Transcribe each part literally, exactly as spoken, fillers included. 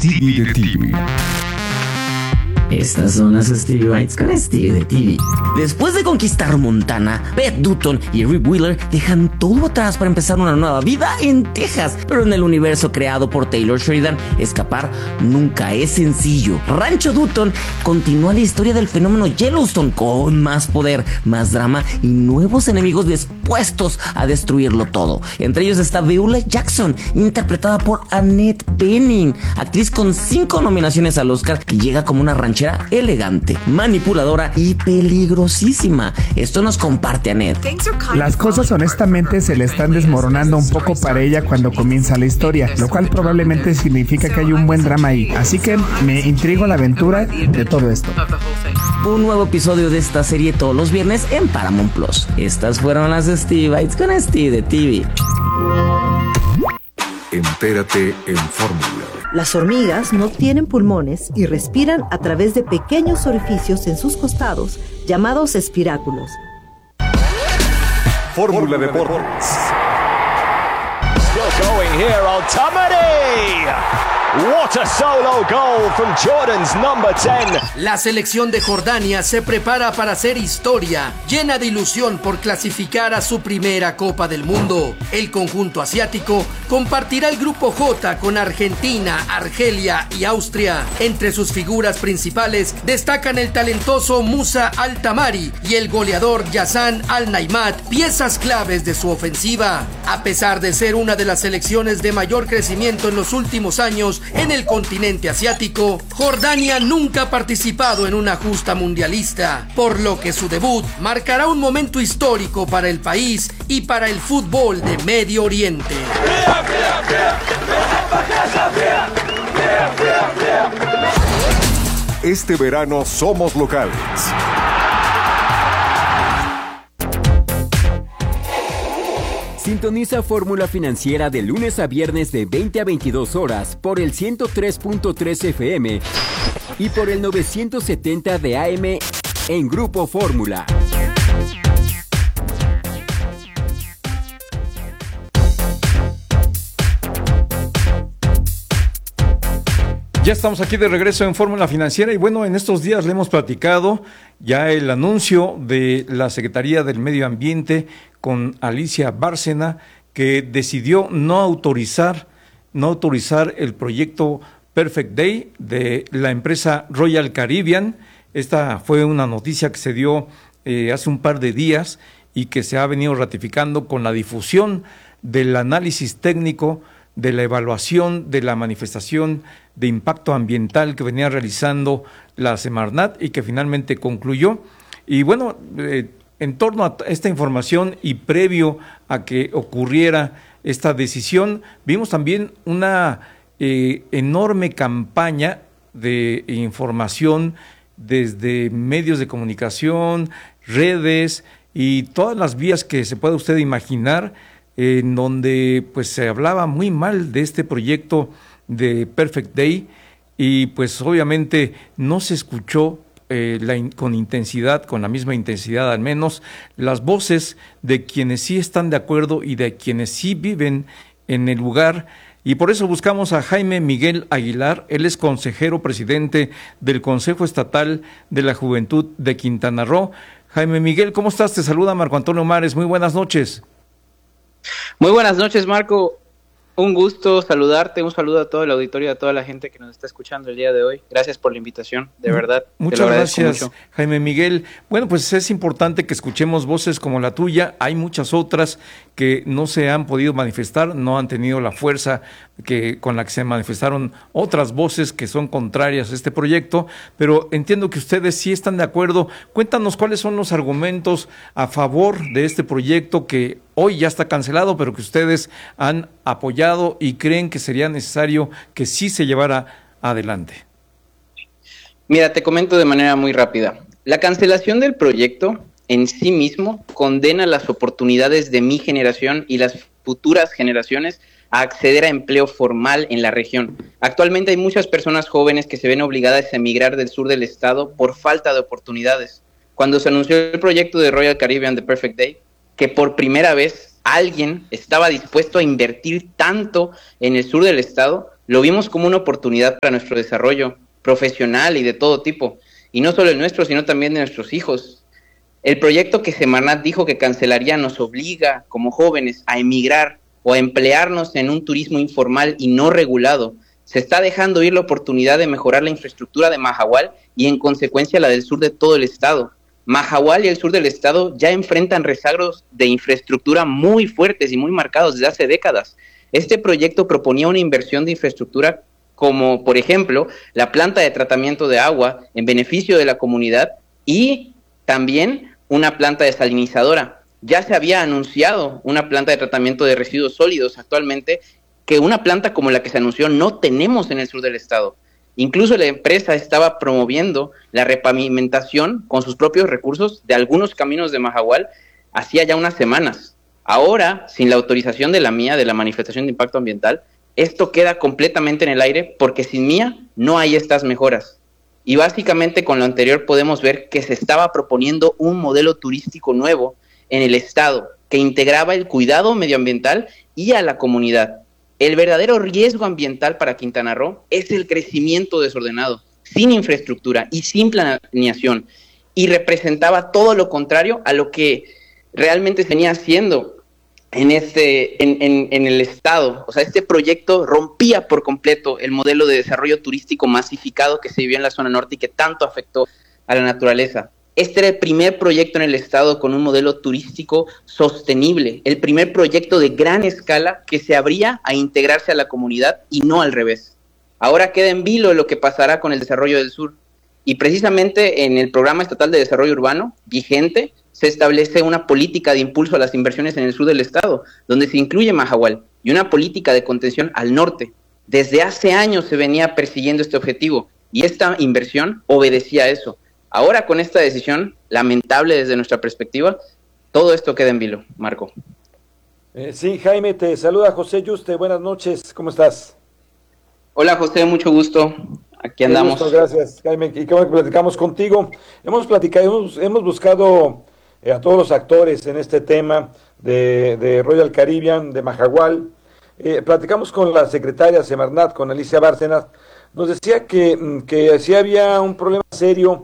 Stevie de T V. Estas son las Stevie Bites con Stevie de T V. Después de conquistar Montana, Beth Dutton y Rip Wheeler dejan todo atrás para empezar una nueva vida en Texas. Pero en el universo creado por Taylor Sheridan, escapar nunca es sencillo. Rancho Dutton continúa la historia del fenómeno Yellowstone con más poder, más drama y nuevos enemigos dispuestos a destruirlo todo. Entre ellos está Beulah Jackson, interpretada por Annette Bening, actriz con cinco nominaciones al Oscar, que llega como una ranchera elegante, manipuladora y peligrosísima. Esto nos comparte Annette. Las cosas honestamente se le están desmoronando un poco para ella cuando comienza la historia, lo cual probablemente significa que hay un buen drama ahí. Así que me intriga la aventura de todo esto. Un nuevo episodio de esta serie todos los viernes en Paramount Plus. Estas fueron las Stevie Bites con Stevie de T V. Entérate en Fórmula. Las hormigas no tienen pulmones y respiran a través de pequeños orificios en sus costados, llamados espiráculos. Fórmula Deportes. Still going here on Tamari. What a solo goal from Jordan's number ten. La selección de Jordania se prepara para hacer historia, llena de ilusión por clasificar a su primera Copa del Mundo. El conjunto asiático compartirá el grupo J con Argentina, Argelia y Austria. Entre sus figuras principales destacan el talentoso Musa Al-Tamari y el goleador Yassan Al-Naimat, piezas claves de su ofensiva. A pesar de ser una de las selecciones de mayor crecimiento en los últimos años en el continente asiático, Jordania nunca ha participado en una justa mundialista, por lo que su debut marcará un momento histórico para el país y para el fútbol de Medio Oriente. Este verano somos locales. Sintoniza Fórmula Financiera de lunes a viernes de veinte a veintidós horas por el ciento tres punto tres F M y por el novecientos setenta de A M en Grupo Fórmula. Ya estamos aquí de regreso en Fórmula Financiera y bueno, en estos días le hemos platicado ya el anuncio de la Secretaría del Medio Ambiente con Alicia Bárcena, que decidió no autorizar, no autorizar el proyecto Perfect Day de la empresa Royal Caribbean. Esta fue una noticia que se dio eh, hace un par de días y que se ha venido ratificando con la difusión del análisis técnico, de la evaluación de la manifestación de impacto ambiental que venía realizando la Semarnat y que finalmente concluyó. Y bueno, eh, en torno a esta información y previo a que ocurriera esta decisión, vimos también una eh, enorme campaña de información desde medios de comunicación, redes y todas las vías que se pueda usted imaginar, en donde pues se hablaba muy mal de este proyecto de Perfect Day y pues obviamente no se escuchó eh, la in, con intensidad, con la misma intensidad al menos, las voces de quienes sí están de acuerdo y de quienes sí viven en el lugar. Y por eso buscamos a Jaime Miguel Aguilar. Él es consejero presidente del Consejo Estatal de la Juventud de Quintana Roo. Jaime Miguel, ¿cómo estás? Te saluda Marco Antonio Mares. Muy buenas noches. Muy buenas noches, Marco. Un gusto saludarte, un saludo a todo el auditorio, a toda la gente que nos está escuchando el día de hoy. Gracias por la invitación, de verdad. Muchas gracias, mucho. Jaime Miguel. Bueno, pues es importante que escuchemos voces como la tuya. Hay muchas otras que no se han podido manifestar, no han tenido la fuerza que con la que se manifestaron otras voces que son contrarias a este proyecto, pero entiendo que ustedes sí están de acuerdo. Cuéntanos cuáles son los argumentos a favor de este proyecto que hoy ya está cancelado, pero que ustedes han apoyado y creen que sería necesario que sí se llevara adelante. Mira, te comento de manera muy rápida. La cancelación del proyecto en sí mismo condena las oportunidades de mi generación y las futuras generaciones a acceder a empleo formal en la región. Actualmente hay muchas personas jóvenes que se ven obligadas a emigrar del sur del estado por falta de oportunidades. Cuando se anunció el proyecto de Royal Caribbean The Perfect Day, que por primera vez alguien estaba dispuesto a invertir tanto en el sur del estado, lo vimos como una oportunidad para nuestro desarrollo profesional y de todo tipo, y no solo el nuestro, sino también de nuestros hijos. El proyecto que Semarnat dijo que cancelaría nos obliga, como jóvenes, a emigrar o a emplearnos en un turismo informal y no regulado. Se está dejando ir la oportunidad de mejorar la infraestructura de Mahahual y, en consecuencia, la del sur de todo el estado. Mahahual y el sur del estado ya enfrentan rezagos de infraestructura muy fuertes y muy marcados desde hace décadas. Este proyecto proponía una inversión de infraestructura como, por ejemplo, la planta de tratamiento de agua en beneficio de la comunidad y también una planta desalinizadora. Ya se había anunciado una planta de tratamiento de residuos sólidos actualmente, que una planta como la que se anunció no tenemos en el sur del estado. Incluso la empresa estaba promoviendo la repavimentación con sus propios recursos de algunos caminos de Mahahual hacía ya unas semanas. Ahora, sin la autorización de la M I A, de la manifestación de impacto ambiental, esto queda completamente en el aire porque sin M I A no hay estas mejoras. Y básicamente con lo anterior podemos ver que se estaba proponiendo un modelo turístico nuevo en el estado que integraba el cuidado medioambiental y a la comunidad. El verdadero riesgo ambiental para Quintana Roo es el crecimiento desordenado, sin infraestructura y sin planeación, y representaba todo lo contrario a lo que realmente se venía haciendo en, este, en, en, en el estado. O sea, este proyecto rompía por completo el modelo de desarrollo turístico masificado que se vivió en la zona norte y que tanto afectó a la naturaleza. Este era el primer proyecto en el estado con un modelo turístico sostenible, el primer proyecto de gran escala que se abría a integrarse a la comunidad y no al revés. Ahora queda en vilo lo que pasará con el desarrollo del sur. Y precisamente en el Programa Estatal de Desarrollo Urbano vigente se establece una política de impulso a las inversiones en el sur del estado, donde se incluye Mahahual, y una política de contención al norte. Desde hace años se venía persiguiendo este objetivo y esta inversión obedecía a eso. Ahora, con esta decisión, lamentable desde nuestra perspectiva, todo esto queda en vilo. Marco. Eh, sí, Jaime, te saluda José Yuste. Buenas noches, ¿cómo estás? Hola, José, mucho gusto. Aquí andamos. Gusto, gracias, Jaime. Y qué bueno que platicamos contigo. Hemos platicado, hemos, hemos buscado eh, a todos los actores en este tema de, de Royal Caribbean, de Mahahual. Eh, platicamos con la secretaria Semarnat, con Alicia Bárcenas. Nos decía que, que sí había un problema serio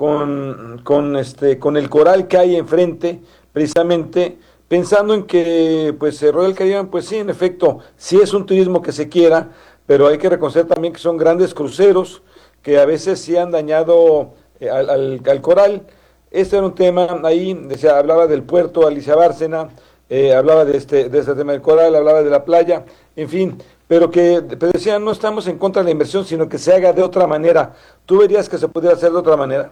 con, con este con el coral que hay enfrente, precisamente pensando en que pues Royal Caribbean, pues sí, en efecto, sí es un turismo que se quiera, pero hay que reconocer también que son grandes cruceros que a veces sí han dañado eh, al, al, al coral. Este era un tema ahí, decía, hablaba del puerto, Alicia Bárcena, eh, hablaba de este, de este tema del coral, hablaba de la playa, en fin, pero que pero decían, no estamos en contra de la inversión, sino que se haga de otra manera. ¿Tú verías que se pudiera hacer de otra manera?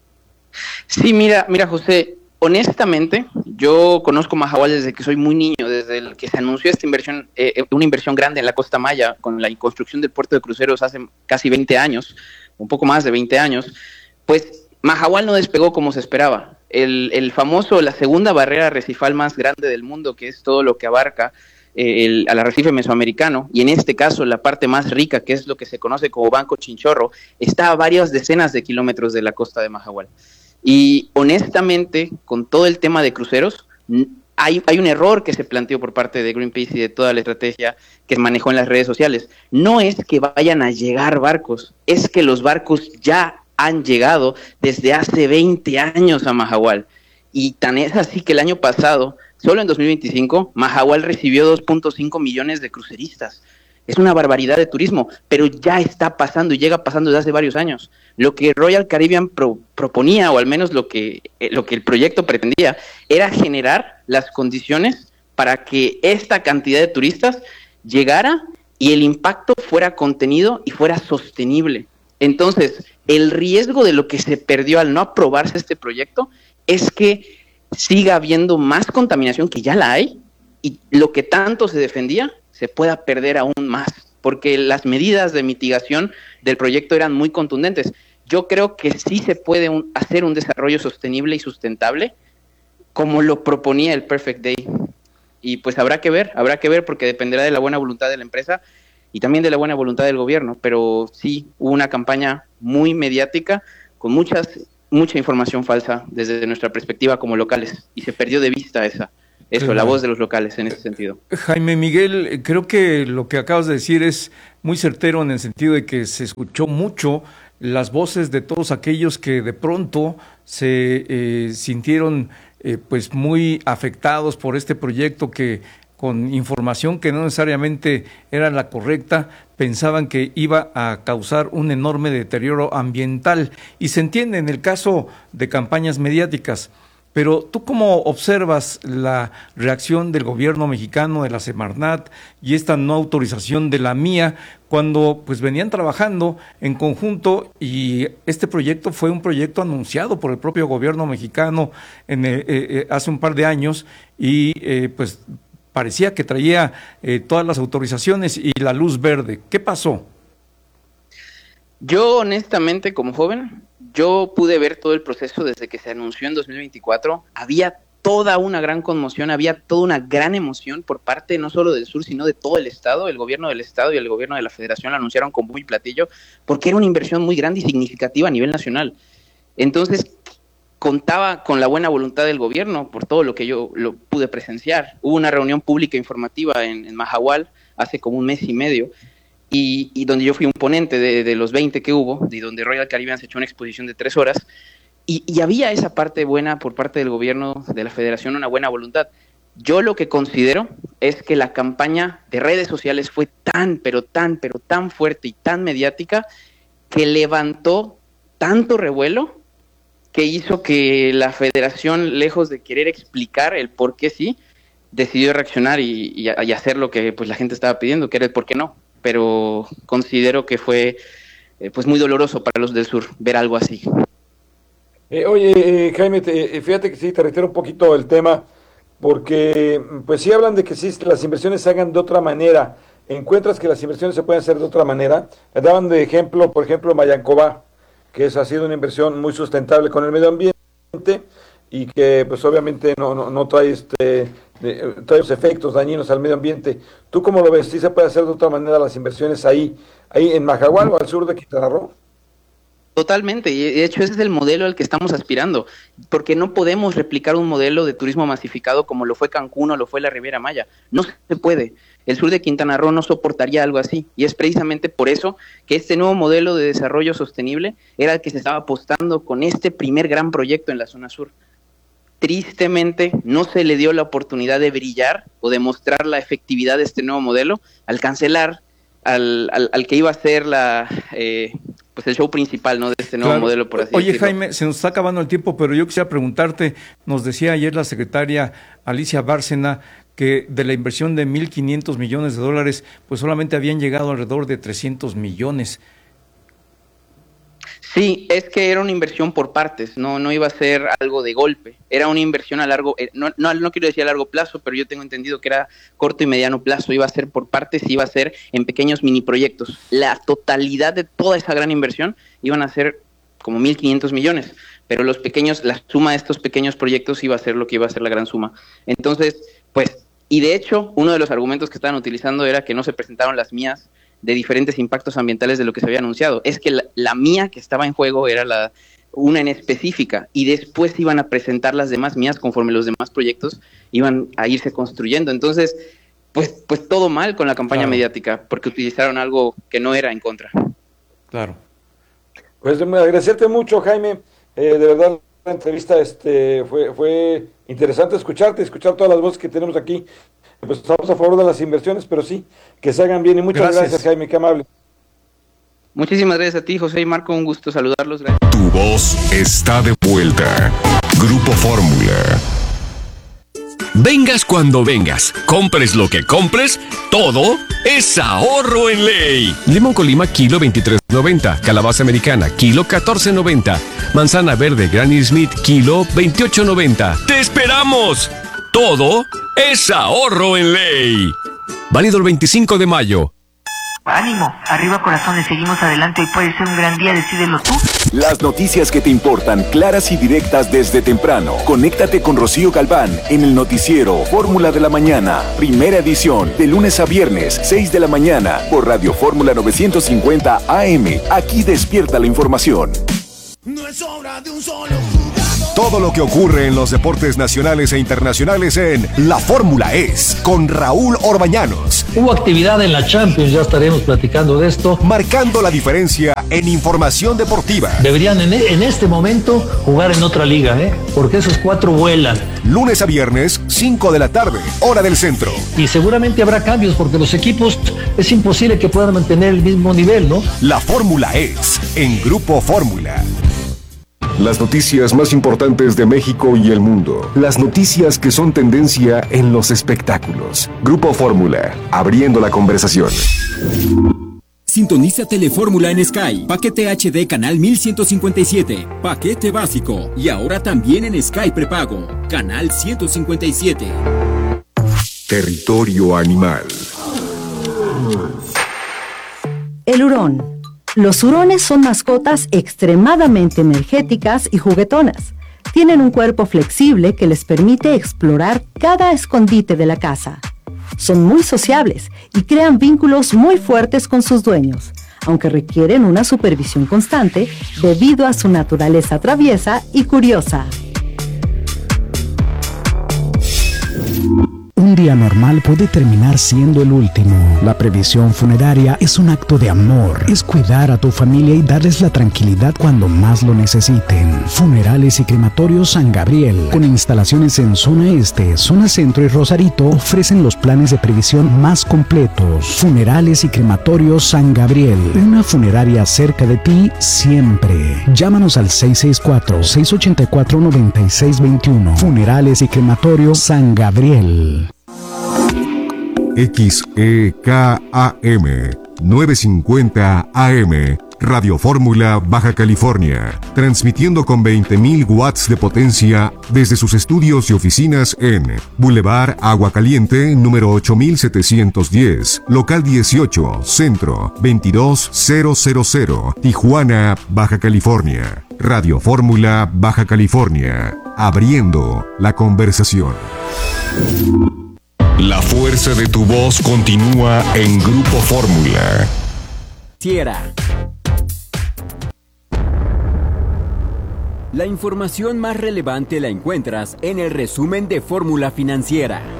Sí, mira, mira José, honestamente, yo conozco Mahahual desde que soy muy niño, desde el que se anunció esta inversión, eh, una inversión grande en la Costa Maya, con la construcción del puerto de cruceros hace casi veinte años, un poco más de veinte años, pues Mahahual no despegó como se esperaba. El, el famoso, la segunda barrera arrecifal más grande del mundo, que es todo lo que abarca eh, el, al arrecife mesoamericano, y en este caso la parte más rica, que es lo que se conoce como Banco Chinchorro, está a varias decenas de kilómetros de la costa de Mahahual. Y honestamente, con todo el tema de cruceros, hay, hay un error que se planteó por parte de Greenpeace y de toda la estrategia que se manejó en las redes sociales. No es que vayan a llegar barcos, es que los barcos ya han llegado desde hace veinte años a Mahahual. Y tan es así que el año pasado, solo en dos mil veinticinco, Mahahual recibió dos punto cinco millones de cruceristas. Es una barbaridad de turismo, pero ya está pasando y llega pasando desde hace varios años. Lo que Royal Caribbean pro, proponía, o al menos lo que, eh, lo que el proyecto pretendía, era generar las condiciones para que esta cantidad de turistas llegara y el impacto fuera contenido y fuera sostenible. Entonces, el riesgo de lo que se perdió al no aprobarse este proyecto es que siga habiendo más contaminación, que ya la hay, y lo que tanto se defendía se pueda perder aún más, porque las medidas de mitigación del proyecto eran muy contundentes. Yo creo que sí se puede un, hacer un desarrollo sostenible y sustentable, como lo proponía el Perfect Day. Y pues habrá que ver, habrá que ver, porque dependerá de la buena voluntad de la empresa y también de la buena voluntad del gobierno, pero sí hubo una campaña muy mediática, con muchas, mucha información falsa desde nuestra perspectiva como locales, y se perdió de vista esa. Eso, la voz de los locales en ese sentido. Jaime Miguel, creo que lo que acabas de decir es muy certero en el sentido de que se escuchó mucho las voces de todos aquellos que de pronto se eh, sintieron eh, pues muy afectados por este proyecto, que con información que no necesariamente era la correcta, pensaban que iba a causar un enorme deterioro ambiental. Y se entiende en el caso de campañas mediáticas. Pero ¿tú cómo observas la reacción del gobierno mexicano, de la Semarnat y esta no autorización de la mía, cuando pues venían trabajando en conjunto y este proyecto fue un proyecto anunciado por el propio gobierno mexicano en el, eh, eh, hace un par de años y eh, pues parecía que traía eh, todas las autorizaciones y la luz verde? ¿Qué pasó? Yo honestamente, como joven, yo pude ver todo el proceso desde que se anunció en dos mil veinticuatro. Había toda una gran conmoción, había toda una gran emoción por parte no solo del sur, sino de todo el estado. El gobierno del estado y el gobierno de la federación lo anunciaron con bombo y platillo, porque era una inversión muy grande y significativa a nivel nacional. Entonces, contaba con la buena voluntad del gobierno, por todo lo que yo lo pude presenciar. Hubo una reunión pública informativa en, en Mahahual hace como un mes y medio, y, y donde yo fui un ponente de, de los veinte que hubo, de donde Royal Caribbean se echó una exposición de tres horas, y, y había esa parte buena por parte del gobierno de la federación, una buena voluntad. Yo lo que considero es que la campaña de redes sociales fue tan, pero tan, pero tan fuerte y tan mediática, que levantó tanto revuelo, que hizo que la federación, lejos de querer explicar el por qué sí, decidió reaccionar y, y, y hacer lo que pues la gente estaba pidiendo, que era el por qué no. Pero considero que fue eh, pues muy doloroso para los del sur ver algo así. Eh, oye, eh, Jaime, te, fíjate que sí, te reitero un poquito el tema, porque pues sí hablan de que sí, las inversiones se hagan de otra manera. ¿Encuentras que las inversiones se pueden hacer de otra manera? Daban de ejemplo, por ejemplo, Mayancobá, que es, ha sido una inversión muy sustentable con el medio ambiente y que pues obviamente no, no, no trae este de, trae los efectos dañinos al medio ambiente. ¿Tú cómo lo ves? ¿Sí se puede hacer de otra manera las inversiones ahí, ahí en Mahahual o al sur de Quintana Roo? Totalmente, y de hecho ese es el modelo al que estamos aspirando, porque no podemos replicar un modelo de turismo masificado como lo fue Cancún o lo fue la Riviera Maya. No se puede. El sur de Quintana Roo no soportaría algo así, y es precisamente por eso que este nuevo modelo de desarrollo sostenible era el que se estaba apostando con este primer gran proyecto en la zona sur. Tristemente no se le dio la oportunidad de brillar o de mostrar la efectividad de este nuevo modelo al cancelar al, al, al que iba a ser la eh, pues el show principal, ¿no?, de este nuevo claro. modelo, por así Oye, decirlo. Jaime, se nos está acabando el tiempo, pero yo quisiera preguntarte, nos decía ayer la secretaria Alicia Bárcena que de la inversión de mil quinientos millones de dólares, pues solamente habían llegado alrededor de trescientos millones. Sí, es que era una inversión por partes, no no iba a ser algo de golpe, era una inversión a largo, eh, no, no no quiero decir a largo plazo, pero yo tengo entendido que era corto y mediano plazo, iba a ser por partes, iba a ser en pequeños mini proyectos. La totalidad de toda esa gran inversión iban a ser como mil quinientos millones, pero los pequeños, la suma de estos pequeños proyectos iba a ser lo que iba a ser la gran suma. Entonces, pues, y de hecho, uno de los argumentos que estaban utilizando era que no se presentaron las mías de diferentes impactos ambientales de lo que se había anunciado. Es que la, la mía que estaba en juego era la una en específica, y después iban a presentar las demás mías conforme los demás proyectos iban a irse construyendo. Entonces, pues, pues todo mal con la campaña claro. mediática, porque utilizaron algo que no era en contra. Claro. Pues agradecerte mucho, Jaime, eh, de verdad la entrevista este fue fue interesante escucharte, escuchar todas las voces que tenemos aquí. Pues estamos a favor de las inversiones, pero sí, que se hagan bien, y muchas gracias, gracias Jaime, qué amable. Muchísimas gracias a ti, José y Marco, un gusto saludarlos. Gracias. Tu voz está de vuelta. Grupo Fórmula. Vengas cuando vengas, compres lo que compres, todo es ahorro en ley. Limón Colima, kilo veintitrés noventa. Calabaza americana, kilo catorce noventa. Manzana verde Granny Smith, kilo veintiocho noventa. ¡Te esperamos! Todo es ahorro en ley. Válido el veinticinco de mayo. Ánimo, arriba corazones, seguimos adelante, hoy puede ser un gran día, decídelo tú. Las noticias que te importan, claras y directas desde temprano. Conéctate con Rocío Galván en el noticiero Fórmula de la Mañana, primera edición, de lunes a viernes, seis de la mañana, por Radio Fórmula novecientos cincuenta A M. Aquí despierta la información. No es obra de un solo jugador. Todo lo que ocurre en los deportes nacionales e internacionales en La Fórmula Es, con Raúl Orbañanos. Hubo actividad en la Champions, ya estaremos platicando de esto. Marcando la diferencia en información deportiva. Deberían en, en este momento jugar en otra liga, ¿eh? Porque esos cuatro vuelan. Lunes a viernes, cinco de la tarde, hora del centro. Y seguramente habrá cambios porque los equipos es imposible que puedan mantener el mismo nivel, ¿no? La Fórmula Es, en Grupo Fórmula. Las noticias más importantes de México y el mundo. Las noticias que son tendencia en los espectáculos. Grupo Fórmula, abriendo la conversación. Sintoniza Telefórmula en Sky. Paquete H D canal mil ciento cincuenta y siete. Paquete básico. Y ahora también en Sky prepago. Canal ciento cincuenta y siete. Territorio animal. El hurón. Los hurones son mascotas extremadamente energéticas y juguetonas. Tienen un cuerpo flexible que les permite explorar cada escondite de la casa. Son muy sociables y crean vínculos muy fuertes con sus dueños, aunque requieren una supervisión constante debido a su naturaleza traviesa y curiosa. Un día normal puede terminar siendo el último. La previsión funeraria es un acto de amor. Es cuidar a tu familia y darles la tranquilidad cuando más lo necesiten. Funerales y Crematorios San Gabriel, con instalaciones en zona este, zona centro y Rosarito, ofrecen los planes de previsión más completos. Funerales y Crematorios San Gabriel, una funeraria cerca de ti siempre. Llámanos al seis seis cuatro, seis ocho cuatro, nueve seis dos uno. Funerales y Crematorios San Gabriel. X E K A M novecientos cincuenta A M, Radio Fórmula Baja California, transmitiendo con veinte mil watts de potencia desde sus estudios y oficinas en Boulevard Agua Caliente, número ocho mil setecientos diez, local dieciocho, Centro, veintidós mil, Tijuana, Baja California. Radio Fórmula Baja California, abriendo la conversación. La fuerza de tu voz continúa en Grupo Fórmula. Sierra. La información más relevante la encuentras en el resumen de Fórmula Financiera.